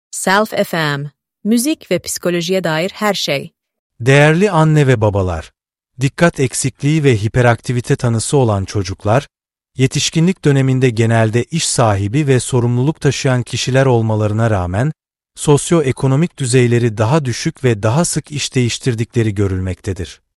Self FM, müzik ve psikolojiye dair her şey. Değerli anne ve babalar, dikkat eksikliği ve hiperaktivite tanısı olan çocuklar, yetişkinlik döneminde genelde iş sahibi ve sorumluluk taşıyan kişiler olmalarına rağmen, sosyoekonomik düzeyleri daha düşük ve daha sık iş değiştirdikleri görülmektedir.